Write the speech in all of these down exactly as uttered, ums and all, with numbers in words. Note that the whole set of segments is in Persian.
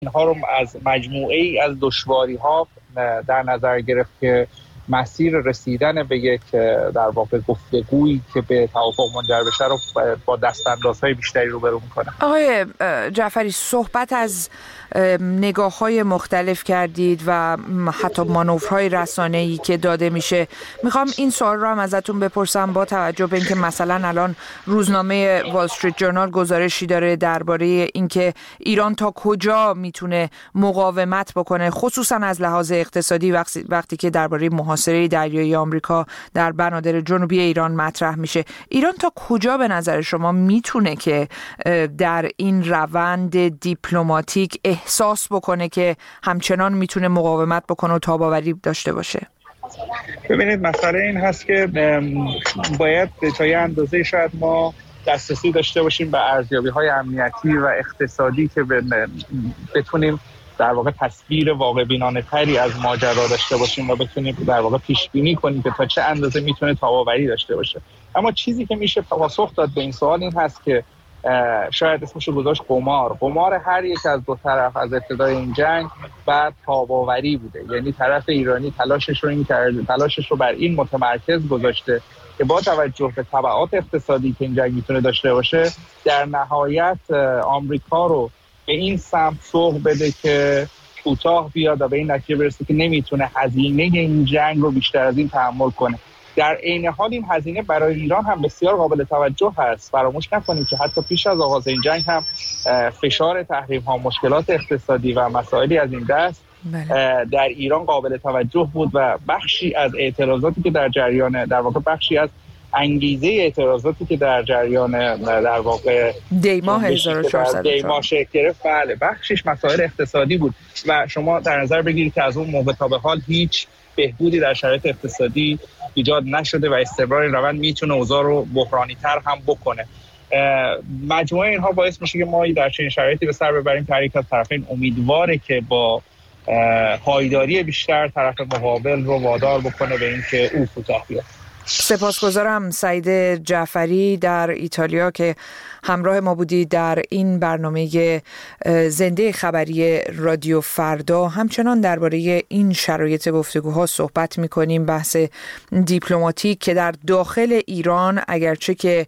اینها رو از مجموعه ای از دشواری ها در نظر گرفت که مسیر رسیدن به یک در واقع گفتگویی که به توافق منجر بشه رو با دستاندازهای بیشتری روبرو میکنه. آقای جعفری، صحبت از نگاه‌های مختلف کردید و حتی مانورهای رسانه‌ای که داده میشه. میخوام این سوال رو هم ازتون بپرسم با توجه به اینکه مثلا الان روزنامه وال استریت جورنال گزارشی داره درباره اینکه ایران تا کجا میتونه مقاومت بکنه، خصوصا از لحاظ اقتصادی وقتی, وقتی که درباره محاصره دریایی آمریکا در بنادر جنوبی ایران مطرح میشه. ایران تا کجا به نظر شما میتونه که در این روند دیپلماتیک احساس بکنه که همچنان میتونه مقاومت بکنه و تاب‌آوری داشته باشه؟ ببینید، مسئله این هست که باید به تا یه اندازه شاید ما دسترسی داشته باشیم به ارزیابی‌های امنیتی و اقتصادی که بتونیم در واقع تصویر واقع بینانه تری از ماجرا داشته باشیم و بتونیم در واقع پیش بینی کنیم که تا چه اندازه میتونه تاب‌آوری داشته باشه. اما چیزی که میشه پاسخ داد به این سوال این هست که شاید اسمش رو گذاشت قمار قمار هر یک از دو طرف از ابتدای این جنگ و تاب‌آوری بوده. یعنی طرف ایرانی تلاشش رو این کرده تلاشش رو بر این متمرکز گذاشته که با توجه به تبعات اقتصادی که این جنگ میتونه داشته باشه در نهایت آمریکا رو به این سمت سوق بده که کوتاه بیاد و به این نتیجه برسه که نمیتونه هزینه این جنگ رو بیشتر از این تحمل کنه. در عین حال این هزینه برای ایران هم بسیار قابل توجه هست. فراموش نکنیم که حتی پیش از آغاز این جنگ هم فشار تحریم ها، مشکلات اقتصادی و مسائلی از این دست بله. در ایران قابل توجه بود و بخشی از اعتراضاتی که در جریان در واقع بخشی از انگیزه اعتراضاتی که در جریان در واقع دیماه هزار و چهارصد دیماه شکل گرفت بله بخشش مسائل اقتصادی بود و شما در نظر بگیرید که از اون موقع تا به حال هیچ بهبودی در شرایط اقتصادی ایجاد نشده و استمرار این روند میتونه اوضاع رو بحرانی تر هم بکنه. مجموعه اینها باعث میشه که ما در چنین شرایطی به سر ببریم که هر یک از طرفین امیدواره که با پایداری بیشتر طرف مقابل رو وادار بکنه به اینکه او کوتاه بیاد. سپاسگزارم سعید جعفری در ایتالیا که همراه ما بودی در این برنامه زنده خبری رادیو فردا. همچنان درباره این شرایط گفتگوها صحبت می‌کنیم، بحث دیپلماتیک که در داخل ایران اگرچه که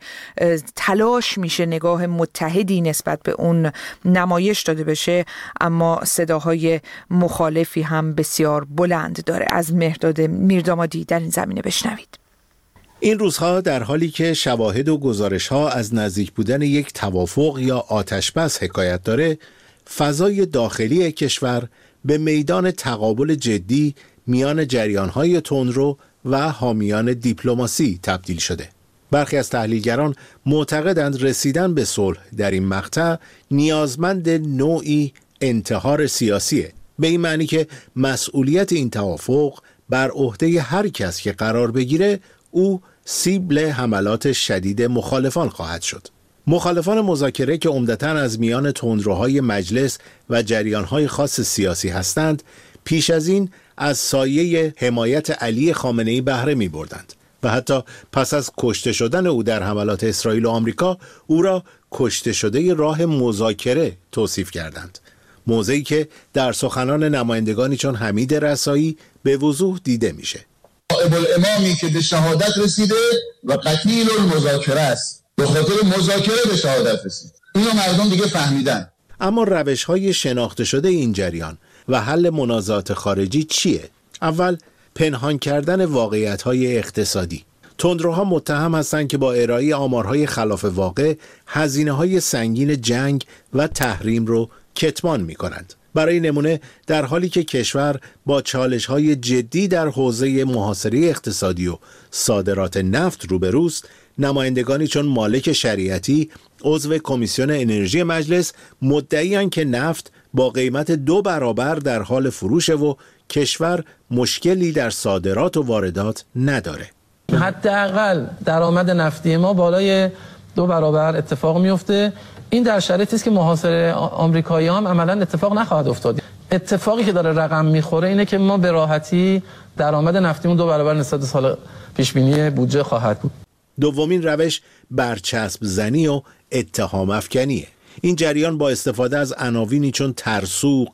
تلاش میشه نگاه متحدی نسبت به اون نمایش داده بشه، اما صداهای مخالفی هم بسیار بلند داره. از مهرداد میردامادی در این زمینه بشنوید. این روزها در حالی که شواهد و گزارش‌ها از نزدیک بودن یک توافق یا آتش‌بس حکایت داره، فضای داخلی کشور به میدان تقابل جدی میان جریان‌های تندرو و حامیان دیپلماسی تبدیل شده. برخی از تحلیلگران معتقدند رسیدن به صلح در این مقطع نیازمند نوعی انتحار سیاسیه، به این معنی که مسئولیت این توافق بر عهده هر کس که قرار بگیره او سیبل حملات شدید مخالفان خواهد شد. مخالفان مذاکره که عمدتاً از میان تندروهای مجلس و جریانهای خاص سیاسی هستند، پیش از این از سایه حمایت علی خامنه‌ای بهره می بردند و حتی پس از کشته شدن او در حملات اسرائیل و آمریکا او را کشته شده راه مذاکره توصیف کردند. موضعی که در سخنان نمایندگانی چون حمید رسایی به وضوح دیده میشه. نائب الامامی که به شهادت رسیده و قتیل المذاکره است، به خاطر مذاکره به شهادت رسید. اینو مردم دیگه فهمیدن. اما روش‌های شناخته شده این جریان و حل منازعات خارجی چیه؟ اول، پنهان کردن واقعیت‌های اقتصادی. تندروها متهم هستند که با ارائه آمارهای خلاف واقع هزینه‌های سنگین جنگ و تحریم رو کتمان می‌کنند. برای نمونه در حالی که کشور با چالش‌های جدی در حوزه محاصره اقتصادی و صادرات نفت روبروست، نمایندگانی چون مالک شریعتی عضو کمیسیون انرژی مجلس مدعی‌اند که نفت با قیمت دو برابر در حال فروشه و کشور مشکلی در صادرات و واردات نداره. حداقل درآمد نفتی ما بالای دو برابر اتفاق میفته. این در شرایطی است که محاصره آمریکایی هم عملاً اتفاق نخواهد افتاد. اتفاقی که داره رقم میخوره اینه که ما به راحتی درآمد نفتیمون دو برابر نسبت به سال پیش بینی بودجه خواهد بود. دومین روش برچسب زنی و اتهام افکنیه. این جریان با استفاده از عناوینی چون ترسو،